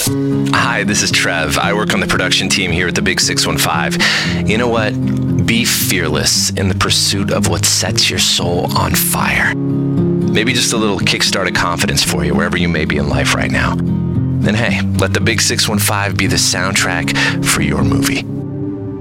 Hi, this is Trev. I work on the production team here at the Big 615. You know what? Be fearless in the pursuit of what sets your soul on fire. Maybe just a little kickstart of confidence for you wherever you may be in life right now. Then hey, let the Big 615 be the soundtrack for your movie.